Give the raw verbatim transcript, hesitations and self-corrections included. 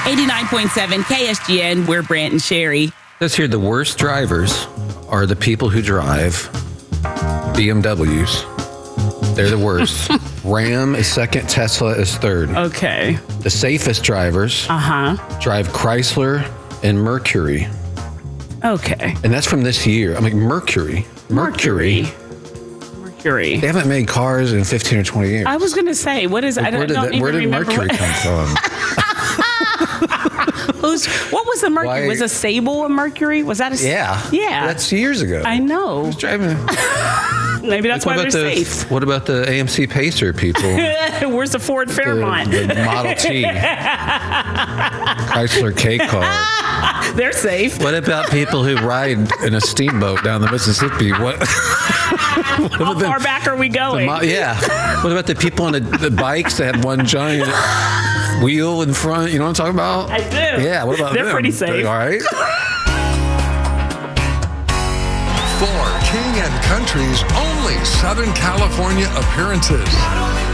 eighty-nine point seven K S G N, we're Brant and Sherry. Let's hear the worst drivers are the people who drive B M Ws. They're the worst. Ram is second, Tesla is third. Okay. The safest drivers Uh-huh. drive Chrysler and Mercury. Okay. And that's from this year. I'm like, Mercury? Mercury? Mercury. They haven't made cars in fifteen or twenty years. I was going to say, what is, I don't, where did, don't that, even where did remember Mercury what, come from? who's, what was the Mercury? Why- Was a Sable a Mercury? Was that a... Yeah. Yeah. That's years ago. I know. Who's driving? Maybe that's What why about they're the safe. What about the A M C Pacer people? the, Where's the Ford Fairmont? the Model T, Chrysler K car. They're safe. What about people who ride in a steamboat down the Mississippi? What? what How about far the- back are we the going? mo- yeah. What about the people on the, the bikes that have one giant wheel in front? You know what I'm talking about? I do. Yeah. What about They're them? pretty safe. All right. For King and Country's only Southern California appearances.